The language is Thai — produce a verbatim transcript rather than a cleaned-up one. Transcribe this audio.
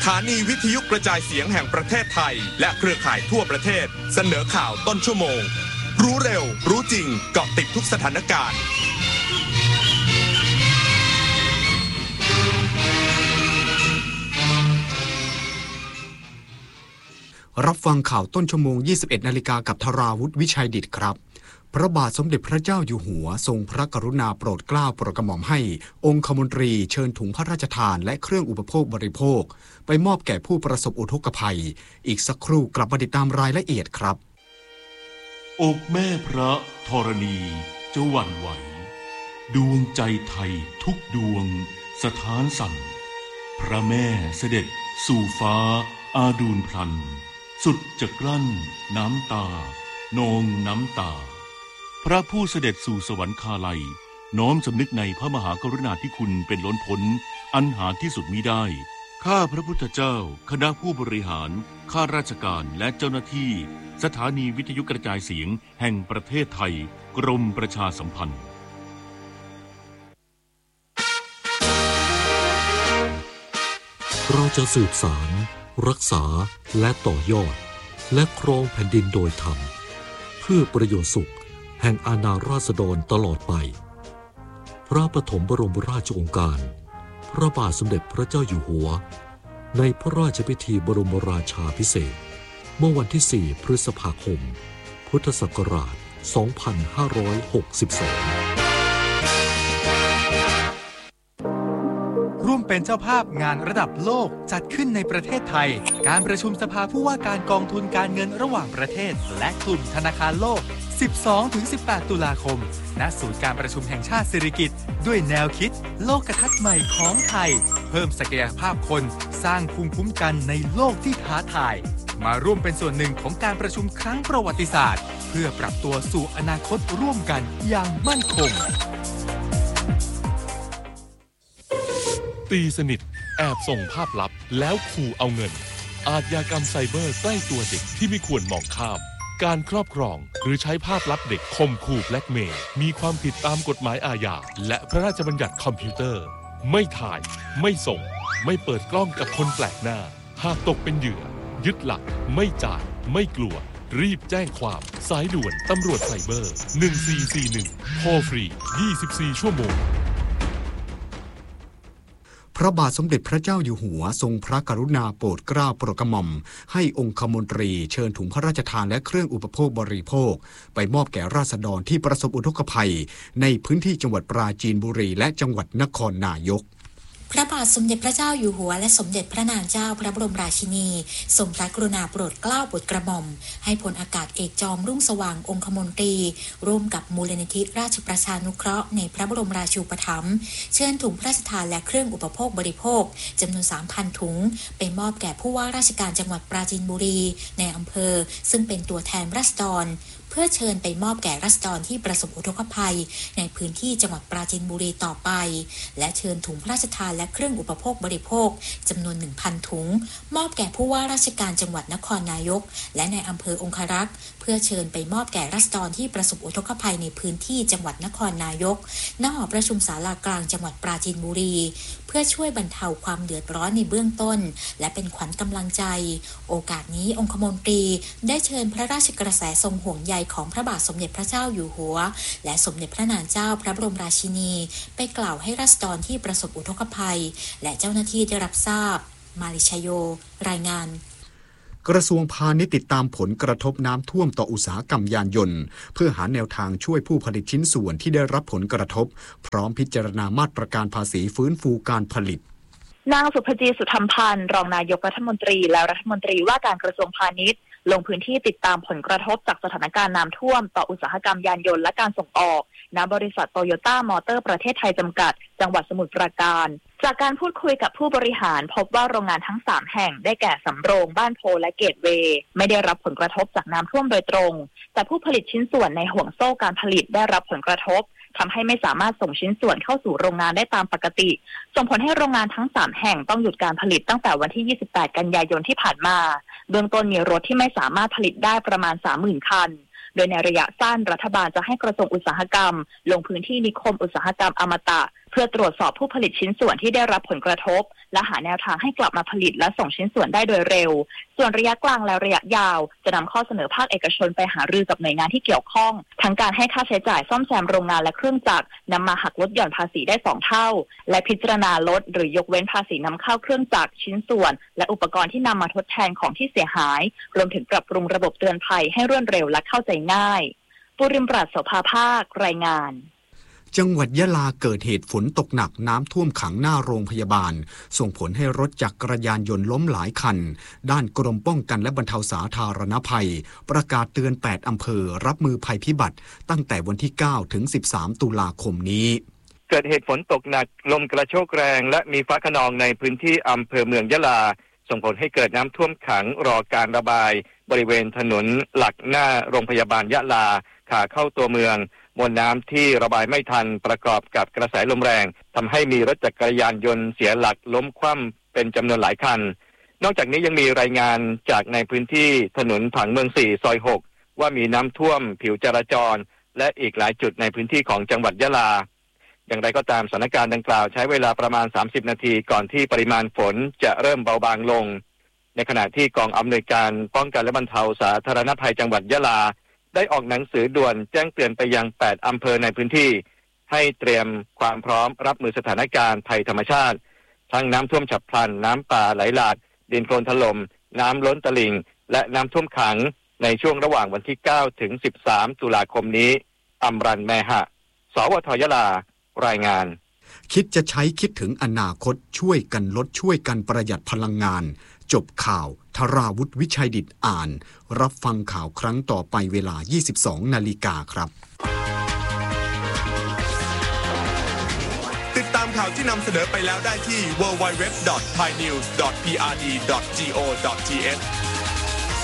ถานีวิทยุกระจายเสียงแห่งประเทศไทยและเครือข่ายทั่วประเทศเสนอข่าวต้นชั่วโมงรู้เร็วรู้จริงเกาะติดทุกสถานการณ์รับฟังข่าวต้นชั่วโมง ยี่สิบเอ็ด นาฬิกากับธราวุฒิวิชัยดิษฐ์ครับพระบาทสมเด็จพระเจ้าอยู่หัวทรงพระกรุณาโปรดเกล้าโปรดกระหม่อมให้องคมนตรีเชิญถุงพระราชทานและเครื่องอุปโภคบริโภคไปมอบแก่ผู้ประสบอุทกภัยอีกสักครู่กลับมาติดตามรายละเอียดครับอกแม่พระธรณีจะหวั่นไหวดวงใจไทยทุกดวงสถานสั่นพระแม่เสด็จสู่ฟ้าอาดูลพลันสุดจะกลั้นน้ำตานองน้ำตาพระผู้เสด็จสู่สวรรคาลัยน้อมสำนึกในพระมหากรุณาธิคุณเป็นล้นพ้นอันหาที่สุดมิได้ข้าพระพุทธเจ้าคณะผู้บริหารข้าราชการและเจ้าหน้าที่สถานีวิทยุกระจายเสียงแห่งประเทศไทยกรมประชาสัมพันธ์เราจะสืบสารรักษาและต่อยอดและครองแผ่นดินโดยธรรมเพื่อประโยชน์สุขแห่งอาณาราษฎรตลอดไปพระปฐมบรมราชโองการพระบาทสมเด็จพระเจ้าอยู่หัวในพระราชพิธีบรมราชาภิเษกเมื่อวันที่สี่พฤษภาคมพุทธศักราชสองพันห้าร้อยหกสิบสองร่วมเป็นเจ้าภาพงานระดับโลกจัดขึ้นในประเทศไทยการประชุมสภาผู้ว่าการกองทุนการเงินระหว่างประเทศและกลุ่มธนาคารโลก สิบสองถึงสิบแปด ตุลาคมณศูนย์การประชุมแห่งชาติสิริกิติ์ด้วยแนวคิดโลกทัศน์ใหม่ของไทยเพิ่มศักยภาพคนสร้างภูมิคุ้มกันในโลกที่ท้าทายมาร่วมเป็นส่วนหนึ่งของการประชุมครั้งประวัติศาสตร์เพื่อปรับตัวสู่อนาคตร่วมกันอย่างมั่นคงตีสนิทแอบส่งภาพลับแล้วขู่เอาเงินอาชญากรรมไซเบอร์ใกล้ตัวเด็กที่ไม่ควรมองข้ามการครอบครองหรือใช้ภาพลับเด็กข่มขู่แบล็กเมย์มีความผิดตามกฎหมายอาญาและพระราชบัญญัติคอมพิวเตอร์ไม่ถ่ายไม่ส่งไม่เปิดกล้องกับคนแปลกหน้าหากตกเป็นเหยื่อยึดหลักไม่จ่ายไม่กลัวรีบแจ้งความสายด่วนตำรวจไซเบอร์หนึ่งสี่สี่หนึ่งโทรฟรียี่สิบสี่ชั่วโมงพระบาทสมเด็จพระเจ้าอยู่หัวทรงพระกรุณาโปรดเกล้าโปรดกระหม่อมให้องคมนตรีเชิญถุงพระราชทานและเครื่องอุปโภคบริโภคไปมอบแก่ราษฎรที่ประสบอุทกภัยในพื้นที่จังหวัดปราจีนบุรีและจังหวัดนครนายกพระบาทสมเด็จพระเจ้าอยู่หัวและสมเด็จพระนางเจ้าพระบรมราชินีทรงพระกรุณาโปรดเกล้าโปรดกระหม่อมให้พลอากาศเอกจอมรุ่งสว่างองคมนตรีร่วมกับมูลนิธิราชประชานุเคราะห์ในพระบรมราชูปถัมภ์เชิญถุงพระราชทานและเครื่องอุปโภคบริโภคจำนวน สามพัน ถุงไปมอบแก่ผู้ว่าราชการจังหวัดปราจีนบุรีในอำเภอซึ่งเป็นตัวแทนราษฎรเพื่อเชิญไปมอบแก่ราษฎรที่ประสบอุทกภัยในพื้นที่จังหวัดปราจีนบุรีต่อไปและเชิญถุงพระราชทานและเครื่องอุปโภคบริโภคจำนวน หนึ่งพัน ถุงมอบแก่ผู้ว่าราชการจังหวัดนครนายกและในอำเภอองครักษ์เพื่อเชิญไปมอบแก่ราษฎรที่ประสบอุทกภัยในพื้นที่จังหวัดนครนายกณหอประชุมศาลากลางจังหวัดปราจีนบุรีเพื่อช่วยบรรเทาความเดือดร้อนในเบื้องต้นและเป็นขวัญกำลังใจโอกาสนี้องคมนตรีได้เชิญพระราชกระแสทรงห่วงใยของพระบาทสมเด็จพระเจ้าอยู่หัวและสมเด็จพระนางเจ้าพระบรมราชินีไปกล่าวให้ราษฎรที่ประสบอุทกภัยและเจ้าหน้าที่ได้รับทราบมาลิชโยรายงานกระทรวงพาณิชย์ติดตามผลกระทบน้ำท่วมต่ออุตสาหกรรมยานยนต์เพื่อหาแนวทางช่วยผู้ผลิตชิ้นส่วนที่ได้รับผลกระทบพร้อมพิจารณามาตรการภาษีฟื้นฟูการผลิตนางสุภจีสุธรรมพันธ์รองนายกรัฐมนตรีและรัฐมนตรีว่าการกระทรวงพาณิชย์ลงพื้นที่ติดตามผลกระทบจากสถานการณ์น้ำท่วมต่ออุตสาหกรรมยานยนต์และการส่งออกณบริษัทโตโยต้ามอเตอร์ประเทศไทยจำกัดจังหวัดสมุทรปราการจากการพูดคุยกับผู้บริหารพบว่าโรงงานทั้งสามแห่งได้แก่สำโรงบ้านโพและเกตเวย์ไม่ได้รับผลกระทบจากน้ำท่วมโดยตรงแต่ผู้ผลิตชิ้นส่วนในห่วงโซ่การผลิตได้รับผลกระทบทำให้ไม่สามารถส่งชิ้นส่วนเข้าสู่โรงงานได้ตามปกติส่งผลให้โรงงานทั้งสามแห่งต้องหยุดการผลิตตั้งแต่วันที่ยี่สิบแปดกันยายนที่ผ่านมาเบื้องต้นมีรถที่ไม่สามารถผลิตได้ประมาณ สามหมื่น คันโดยในระยะสั้นรัฐบาลจะให้กระทรวงอุตสาหกรรมลงพื้นที่นิคมอุตสาหกรรมอมตะพื่อตรวจสอบผู้ผลิตชิ้นส่วนที่ได้รับผลกระทบและหาแนวทางให้กลับมาผลิตและส่งชิ้นส่วนได้โดยเร็วส่วนระยะกลางและระยะยาวจะนำข้อเสนอภาคเอกชนไปหารือกับหน่วยงานที่เกี่ยวข้องทั้งการให้ค่าใช้จ่ายซ่อมแซมโรงงานและเครื่องจักรนำมาหักลดหย่อนภาษีได้สองเท่าและพิจารณาลดหรือยกเว้นภาษีนำเข้าเครื่องจักรชิ้นส่วนและอุปกรณ์ที่นำมาทดแทนของที่เสียหายรวมถึงปรับปรุงระบบเตือนภัยให้รวดเร็วและเข้าใจง่ายปุริมปราศโสภาภาครายงานจังหวัดยะลาเกิดเหตุฝนตกหนักน้ำท่วมขังหน้าโรงพยาบาลส่งผลให้รถจักรยานยนต์ล้มหลายคันด้านกรมป้องกันและบรรเทาสาธารณภัยประกาศเตือนแปดอำเภอรับมือภัยพิบัติตั้งแต่วันที่เก้าถึงสิบสามตุลาคมนี้เกิดเหตุฝนตกหนักลมกระโชกแรงและมีฟ้าคะนองในพื้นที่อำเภอเมืองยะลาส่งผลให้เกิดน้ำท่วมขังรอการระบายบริเวณถนนหลักหน้าโรงพยาบาลยะลาขาเข้าตัวเมืองมวลน้ำที่ระบายไม่ทันประกอบกับกระแสลมแรงทำให้มีรถจักรยานยนต์เสียหลักล้มคว่ำเป็นจำนวนหลายคันนอกจากนี้ยังมีรายงานจากในพื้นที่ถนนผังเมืองสี่ซอยหกว่ามีน้ำท่วมผิวจราจรและอีกหลายจุดในพื้นที่ของจังหวัดยะลาอย่างไรก็ตามสถานการณ์ดังกล่าวใช้เวลาประมาณสามสิบนาทีก่อนที่ปริมาณฝนจะเริ่มเบาบางลงในขณะที่กองอำนวยการป้องกันและบรรเทาสาธารณภัยจังหวัดยะลาได้ออกหนังสือด่วนแจ้งเตือนไปยังแปดอำเภอในพื้นที่ให้เตรียมความพร้อมรับมือสถานการณ์ภัยธรรมชาติทั้งน้ำท่วมฉับพลันน้ำป่าไหลหลากดินโคลนถล่มน้ำล้นตลิ่งและน้ำท่วมขังในช่วงระหว่างวันที่เก้าถึงสิบสามตุลาคมนี้อำรันแมหะสวทยะลารายงานคิดจะใช้คิดถึงอนาคตช่วยกันลดช่วยกันประหยัดพลังงานจบข่าวธราวุฒิวิชัยดิษฐ์อ่านรับฟังข่าวครั้งต่อไปเวลา ยี่สิบสองนาฬิกาครับติดตามข่าวที่นำเสนอไปแล้วได้ที่ ดับเบิลยู ดับเบิลยู ดับเบิลยู ดอท ไทยนิวส์ ดอท พี อาร์ ดี ดอท จี โอ ดอท ที เอช